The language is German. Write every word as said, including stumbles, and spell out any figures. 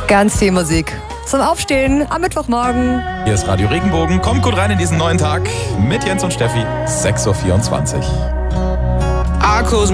Ganz viel Musik zum Aufstehen am Mittwochmorgen. Hier ist Radio Regenbogen. Kommt gut rein in diesen neuen Tag mit Jens und Steffi. sechs Uhr vierundzwanzig.